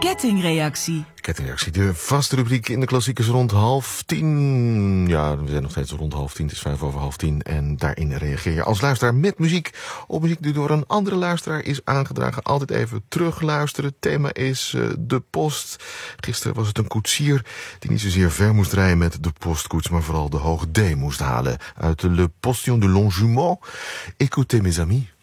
Kettingreactie. Kettingreactie, de vaste rubriek in de klassiekers rond 9:30. Ja, we zijn nog steeds rond 9:30, het is 9:05. En daarin reageer je als luisteraar met muziek op muziek die door een andere luisteraar is aangedragen. Altijd even terugluisteren. Het thema is de post. Gisteren was het een koetsier die niet zozeer ver moest rijden met de postkoets, maar vooral de hoge D moest halen uit Le Postillon de Longjumeau. Écoutez mes amis.